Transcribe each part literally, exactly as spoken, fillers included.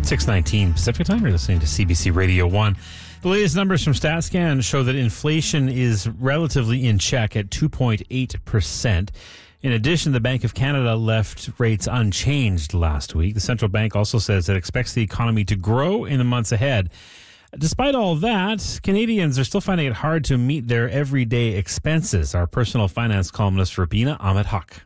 six nineteen Pacific Time. You're listening to C B C Radio one. The latest numbers from StatsCan show that inflation is relatively in check at two point eight percent. In addition, the Bank of Canada left rates unchanged last week. The central bank also says it expects the economy to grow in the months ahead. Despite all that, Canadians are still finding it hard to meet their everyday expenses. Our personal finance columnist, Rubina Ahmed-Haq.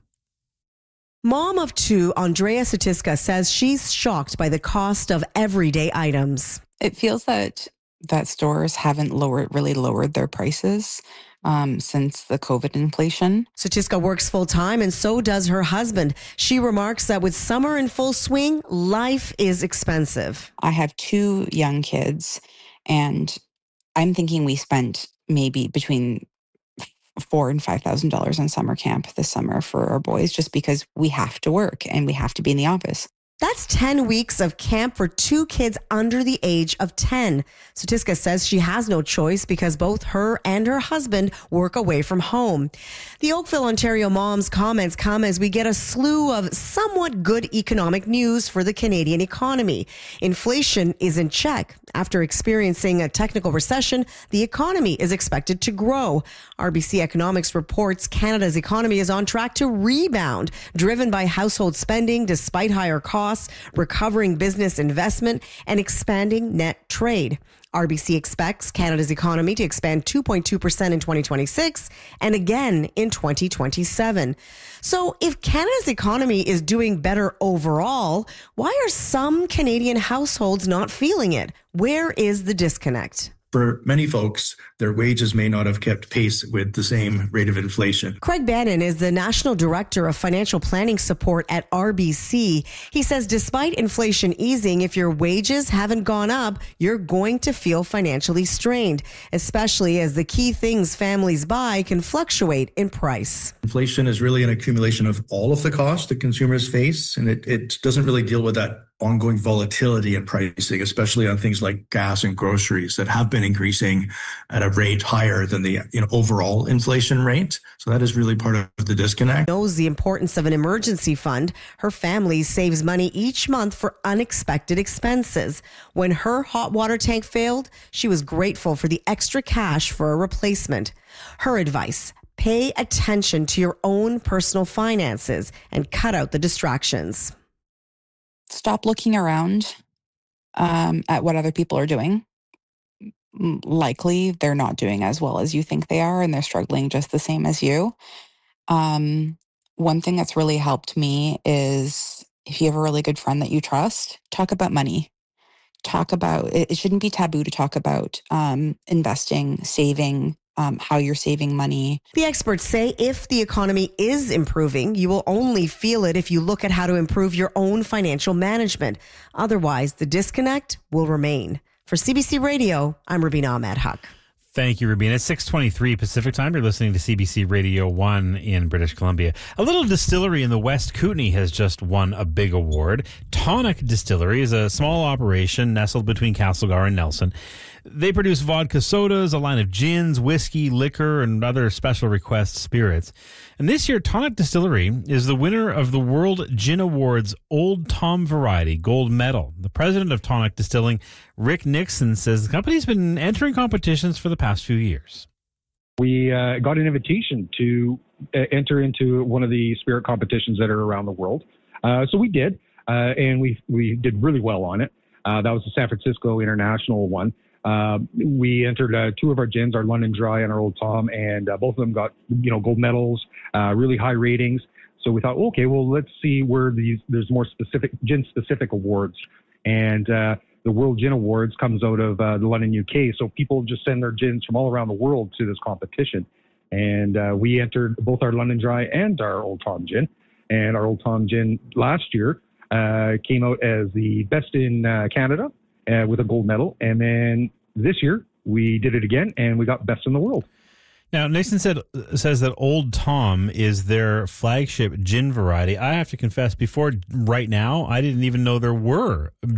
Mom of two, Andrea Satiska, says she's shocked by the cost of everyday items. It feels that that stores haven't lowered, really lowered their prices um, since the COVID inflation. Satiska works full-time and so does her husband. She remarks that with summer in full swing, life is expensive. I have two young kids and I'm thinking we spent maybe between four and five thousand dollars on summer camp this summer for our boys, just because we have to work and we have to be in the office. That's ten weeks of camp for two kids under the age of ten. Satiska says she has no choice because both her and her husband work away from home. The Oakville, Ontario mom's comments come as we get a slew of somewhat good economic news for the Canadian economy. Inflation is in check. After experiencing a technical recession, the economy is expected to grow. R B C Economics reports Canada's economy is on track to rebound, driven by household spending despite higher costs, recovering business investment, and expanding net trade. R B C expects Canada's economy to expand two point two percent in twenty twenty-six and again in twenty twenty-seven. So if Canada's economy is doing better overall, why are some Canadian households not feeling it? Where is the disconnect? For many folks, their wages may not have kept pace with the same rate of inflation. Craig Bannon is the National Director of Financial Planning Support at R B C. He says despite inflation easing, if your wages haven't gone up, you're going to feel financially strained, especially as the key things families buy can fluctuate in price. Inflation is really an accumulation of all of the costs that consumers face, and it, it doesn't really deal with that ongoing volatility in pricing, especially on things like gas and groceries that have been increasing at a rate higher than the you know overall inflation rate. So that is really part of the disconnect. Knows the importance of an emergency fund. Her family saves money each month for unexpected expenses. When her hot water tank failed, she was grateful for the extra cash for a replacement. Her advice: pay attention to your own personal finances and cut out the distractions. Stop looking around um, at what other people are doing. Likely they're not doing as well as you think they are, and they're struggling just the same as you. Um, one thing that's really helped me is if you have a really good friend that you trust, talk about money. Talk about, it, it shouldn't be taboo to talk about um, investing, saving, Um, how you're saving money. The experts say if the economy is improving, you will only feel it if you look at how to improve your own financial management. Otherwise, the disconnect will remain. For C B C Radio, I'm Rubina Ahmed-Haq. Thank you, Rubina. It's six twenty-three Pacific Time. You're listening to C B C Radio one in British Columbia. A little distillery in the West Kootenay has just won a big award. Tonic Distillery is a small operation nestled between Castlegar and Nelson. They produce vodka sodas, a line of gins, whiskey, liquor, and other special request spirits. And this year, Tonic Distillery is the winner of the World Gin Awards Old Tom Variety Gold Medal. The president of Tonic Distilling, Rick Nixon, says the company's been entering competitions for the past few years. We uh, got an invitation to uh, enter into one of the spirit competitions that are around the world. Uh, so we did, uh, and we, we did really well on it. Uh, that was the San Francisco International one. Uh, we entered uh, two of our gins, our London Dry and our Old Tom, and uh, both of them got, you know, gold medals, uh, really high ratings. So we thought, okay, well, let's see where these there's more specific gin-specific awards. And uh, the World Gin Awards comes out of uh, the London, U K. So people just send their gins from all around the world to this competition. And uh, we entered both our London Dry and our Old Tom gin. And our Old Tom gin last year uh, came out as the best in uh, Canada. Uh, with a gold medal. And then this year we did it again and we got best in the world. Now, Nixon said, says that Old Tom is their flagship gin variety. I have to confess, before right now, I didn't even know there were